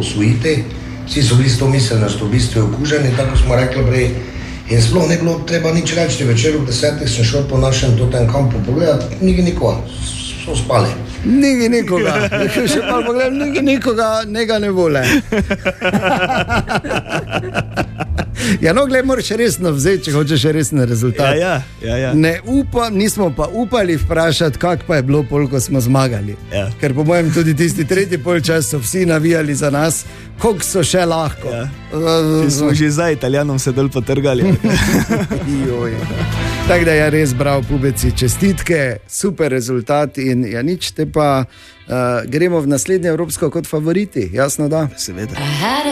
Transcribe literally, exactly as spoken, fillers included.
osvojiti, vsi so bili s to miselnostjo v bistvu okuženi, tako smo rekli prej. In sploh ne bilo treba nič reči, večer v desetih sem šel po našem totem kampu pogledati, nigi nikoga, so spali. Nigi nikoga, še pa pogledam, nigi nikoga, njega ne vole. Ja, no, gled, moraš resno vzeti, če hočeš resne rezultate. Ja, ja, ja, ja. Ne upam, nismo pa upali vprašati, kak pa je bilo pol, ko smo zmagali. Ja. Ker po mojem tudi tisti tretji polčas so vsi navijali za nas, koliko so še lahko. Ja. Uh, smo že za Italijanom se dol potrgali. Tako da je res bral pubeci čestitke, super rezultat in ja nič, te pa uh, gremo v naslednje evropsko kot favoriti, jasno da? Seveda.